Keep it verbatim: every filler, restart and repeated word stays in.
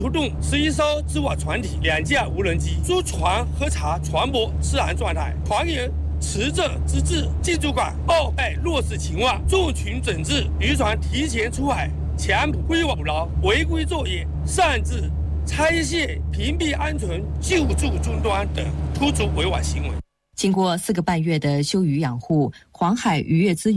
出动十一艘织网船体、两架无人机，驻船核查船舶自然状态，还原持证资质、进驻港报备落实情况，重群整治渔船提前出海、强归网捕捞、违规作业，擅自拆卸、屏蔽安全救助终端等突出违法行为。 经过四个半月的休渔养护，黄海渔业资源